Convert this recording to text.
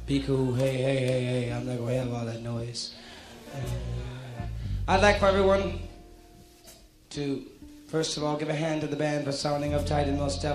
Be cool. Hey, hey, hey, hey. I'm not going to have all that noise. I'd like for everyone to, first of all, give a hand to the band for sounding uptight and most